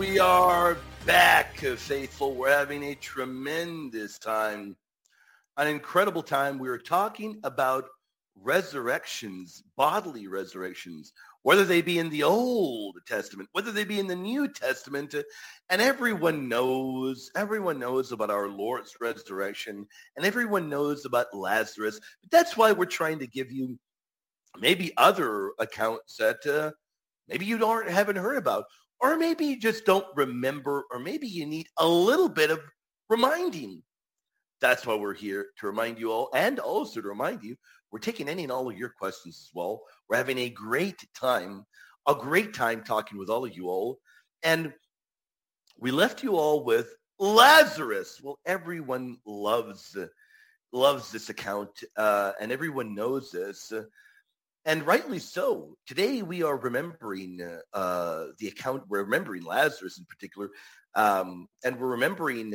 We are back, faithful. We're having a tremendous time, an incredible time. We are talking about resurrections, bodily resurrections, whether they be in the Old Testament, whether they be in the New Testament. And everyone knows about our Lord's resurrection, and everyone knows about Lazarus. But that's why we're trying to give you maybe other accounts that maybe you haven't heard about, or maybe you just don't remember, or maybe you need a little bit of reminding. That's why we're here, to remind you all, and also to remind you, we're taking any and all of your questions as well. We're having a great time talking with all of you all. And we left you all with Lazarus. Well, everyone loves this account, and everyone knows this. And rightly so. Today we are remembering the account. We're remembering Lazarus in particular, and we're remembering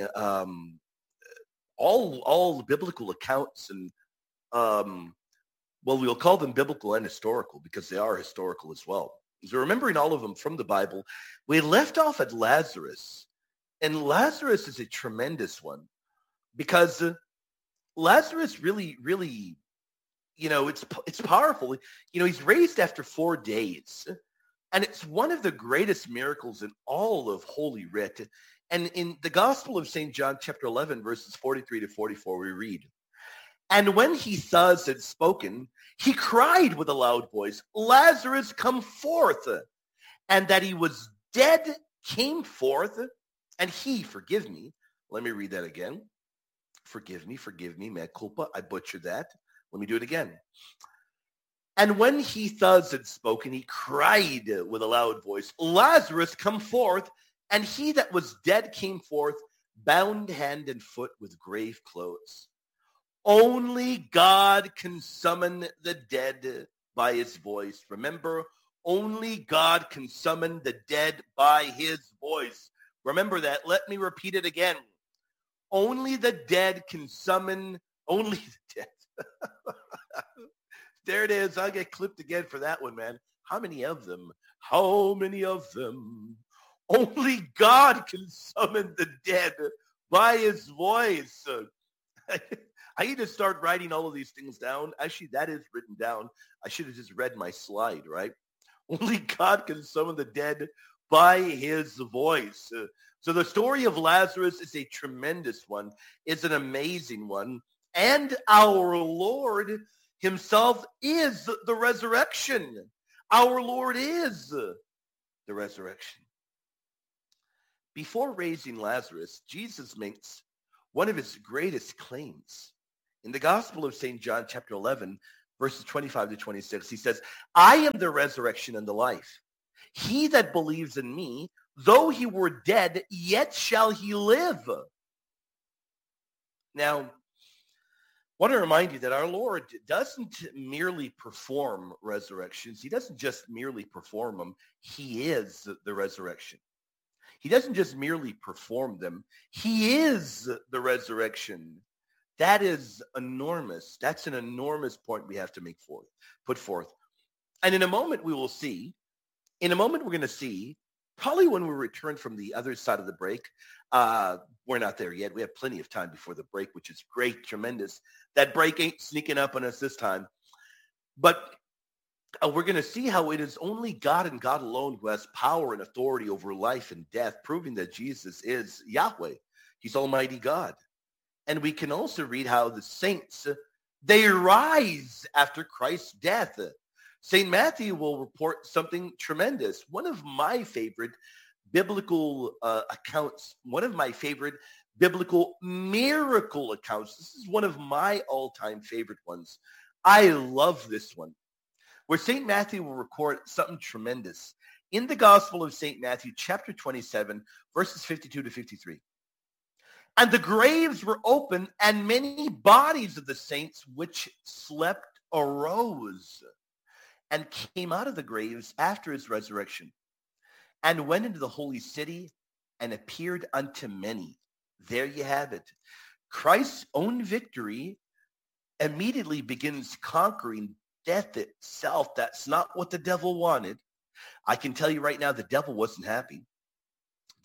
all the biblical accounts, and well, we'll call them biblical and historical because they are historical as well. So remembering all of them from the Bible, we left off at Lazarus, and Lazarus is a tremendous one because Lazarus really it's powerful. He's raised after 4 days, and it's one of the greatest miracles in all of Holy Writ. And in the Gospel of St. John, chapter 11, verses 43 to 44, we read, "And when he thus had spoken, he cried with a loud voice, 'Lazarus, come forth!' And that he was dead came forth, and he," forgive me, let me read that again. Forgive me, mea culpa, I butchered that. Let me do it again. "And when he thus had spoken, he cried with a loud voice, 'Lazarus, come forth!' And he that was dead came forth, bound hand and foot with grave clothes. Only God can summon the dead by his voice." Remember, only God can summon the dead by his voice. Remember that. Let me repeat it again. Only the dead can summon, only the dead. There it is. I'll get clipped again for that one, man. How many of them? How many of them? Only God can summon the dead by his voice. I need to start writing all of these things down. Actually, that is written down. I should have just read my slide, right? Only God can summon the dead by his voice. So the story of Lazarus is a tremendous one. It's an amazing one. And our Lord himself is the resurrection. Our Lord is the resurrection. Before raising Lazarus, Jesus makes one of his greatest claims. In the Gospel of St. John, chapter 11, verses 25 to 26, he says, "I am the resurrection and the life. He that believes in me, though he were dead, yet shall he live." Now, I want to remind you that our Lord doesn't merely perform resurrections. He doesn't just merely perform them. He is the resurrection. He doesn't just merely perform them. He is the resurrection. That is enormous. That's an enormous point we have to put forth. And in a moment we will see, we're going to see, probably when we return from the other side of the break, we're not there yet. We have plenty of time before the break, which is great, tremendous. That break ain't sneaking up on us this time. But we're going to see how it is only God and God alone who has power and authority over life and death, proving that Jesus is Yahweh. He's Almighty God. And we can also read how the saints, they rise after Christ's death. St. Matthew will report something tremendous. One of my favorite biblical accounts, one of my favorite biblical miracle accounts. This is one of my all-time favorite ones. I love this one, where St. Matthew will record something tremendous. In the Gospel of St. Matthew, chapter 27, verses 52 to 53. "And the graves were open, and many bodies of the saints which slept arose and came out of the graves after his resurrection, and went into the holy city and appeared unto many." There you have it. Christ's own victory immediately begins conquering death itself. That's not what the devil wanted. I can tell you right now, the devil wasn't happy.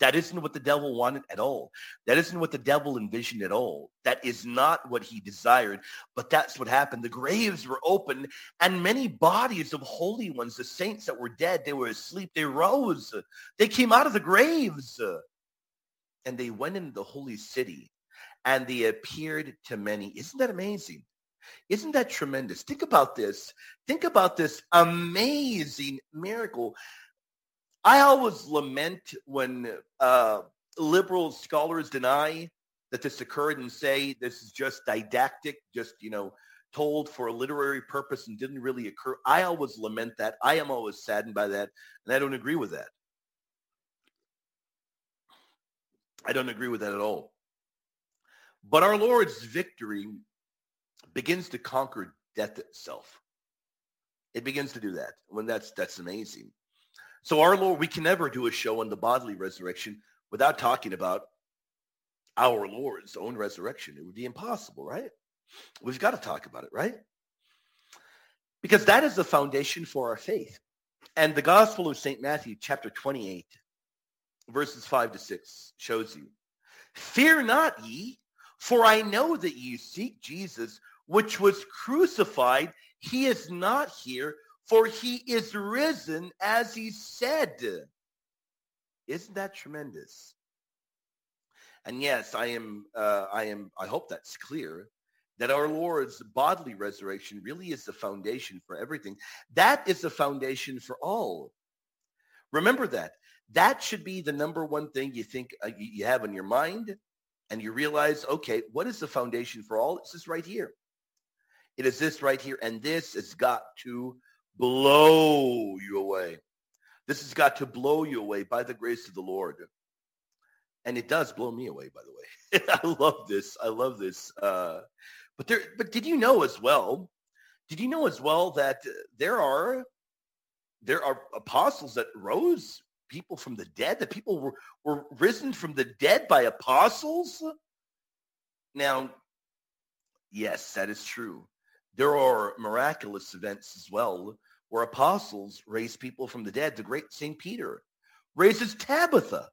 That isn't what the devil wanted at all. That isn't what the devil envisioned at all. That is not what he desired, but that's what happened. The graves were opened, and many bodies of holy ones, the saints that were dead, they were asleep, they rose. They came out of the graves, and they went into the holy city, and they appeared to many. Isn't that amazing? Isn't that tremendous? Think about this. Think about this amazing miracle. I always lament when liberal scholars deny that this occurred and say this is just didactic, just, told for a literary purpose and didn't really occur. I always lament that. I am always saddened by that, and I don't agree with that. I don't agree with that at all. But our Lord's victory begins to conquer death itself. It begins to do that. When that's amazing. So our Lord, we can never do a show on the bodily resurrection without talking about our Lord's own resurrection. It would be impossible, right? We've got to talk about it, right? Because that is the foundation for our faith. And the Gospel of St. Matthew, chapter 28, verses 5-6, shows you, "Fear not ye, for I know that ye seek Jesus, which was crucified. He is not here, for he is risen as he said." Isn't that tremendous? And yes, I hope that's clear, that our Lord's bodily resurrection really is the foundation for everything. That is the foundation for all. Remember that. That should be the number one thing you think you have in your mind, and you realize, okay, what is the foundation for all? It's this right here. It is this right here, and this has got to blow you away. This has got to blow you away by the grace of the Lord. And it does blow me away, by the way. I love this. I love this. But did you know as well? Did you know as well that there are apostles that rose people from the dead? That people were risen from the dead by apostles? Now, yes, that is true. There are miraculous events as well where apostles raise people from the dead. The great St. Peter raises Tabitha.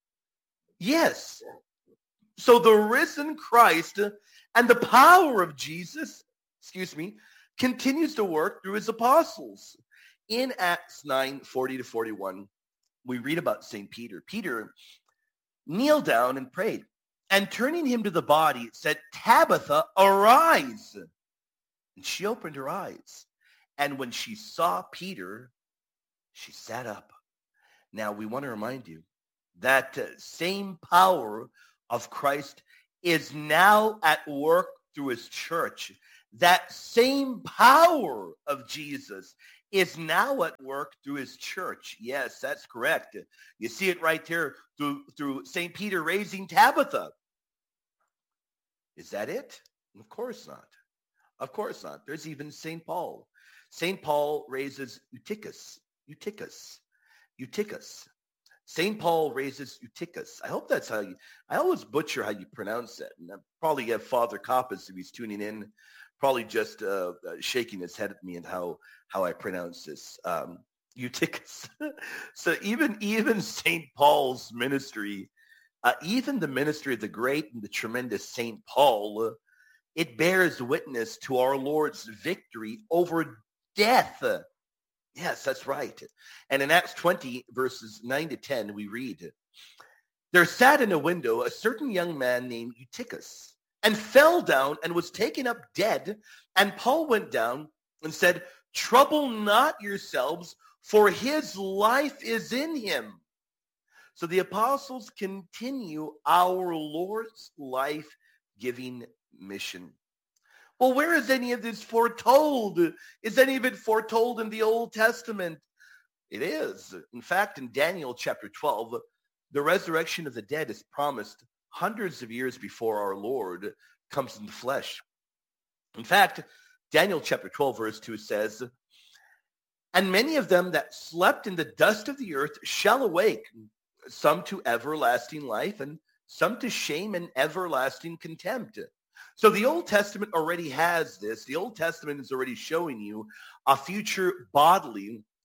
Yes. So the risen Christ and the power of Jesus, continues to work through his apostles. In Acts 9:40-41, we read about St. Peter. Peter kneeled down and prayed, and turning him to the body, said, "Tabitha, arise." And she opened her eyes. And when she saw Peter, she sat up. Now, we want to remind you that same power of Christ is now at work through his church. That same power of Jesus is now at work through his church. Yes, that's correct. You see it right there through St. Peter raising Tabitha. Is that it? Of course not. Of course not. There's even St. Paul. St. Paul raises Eutychus. St. Paul raises Eutychus. I hope that's I always butcher how you pronounce it. And I probably have Father Kappas, if he's tuning in, probably just shaking his head at me and how I pronounce this. Eutychus. So even St. Paul's ministry, even the ministry of the great and the tremendous St. Paul, it bears witness to our Lord's victory over death. Yes, that's right. And in Acts 20, verses 9-10, we read, "There sat in a window a certain young man named Eutychus, and fell down and was taken up dead. And Paul went down and said, 'Trouble not yourselves, for his life is in him.'" So the apostles continue our Lord's life-giving mission. Well, where is any of this foretold? Is any of it foretold in the Old Testament? It is. In fact, in Daniel chapter 12, the resurrection of the dead is promised hundreds of years before our Lord comes in the flesh. In fact, Daniel chapter 12, verse 2 says, "And many of them that slept in the dust of the earth shall awake, some to everlasting life, and some to shame and everlasting contempt." So the Old Testament already has this. The Old Testament is already showing you a future bodily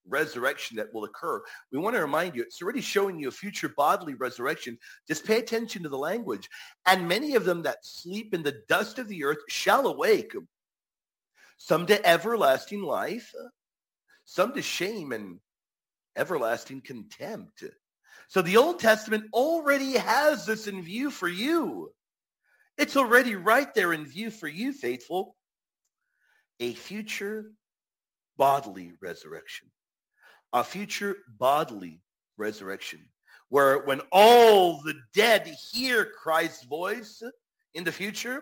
resurrection that will occur. We want to remind you, it's already showing you a future bodily resurrection. Just pay attention to the language. And many of them that sleep in the dust of the earth shall awake, some to everlasting life, some to shame and everlasting contempt. So the Old Testament already has this in view for you. It's already right there in view for you, faithful. A future bodily resurrection. A future bodily resurrection. Where when all the dead hear Christ's voice in the future,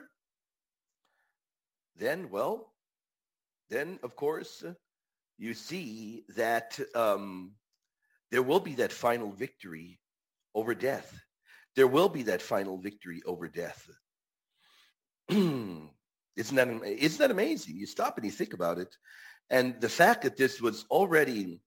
then, of course, you see that there will be that final victory over death. There will be that final victory over death. Isn't that amazing? You stop and you think about it. And the fact that this was already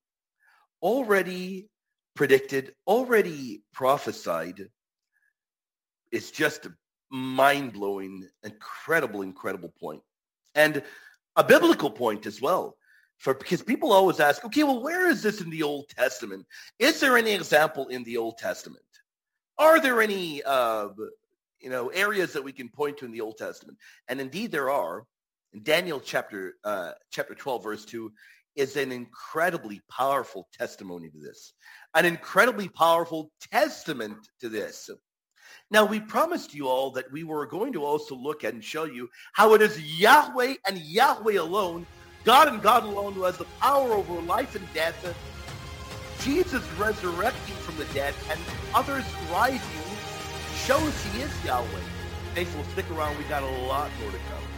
predicted, already prophesied, is just a mind-blowing, incredible point. And a biblical point as well. Because people always ask, okay, well, where is this in the Old Testament? Is there any example in the Old Testament? Are there any areas that we can point to in the Old Testament? And indeed there are. In Daniel chapter 12, verse 2, is an incredibly powerful testimony to this. An incredibly powerful testament to this. Now, we promised you all that we were going to also look at and show you how it is Yahweh and Yahweh alone, God and God alone, who has the power over life and death. Jesus resurrecting from the dead and others rising shows he is Yahweh. Faithful, stick around. We got a lot more to come.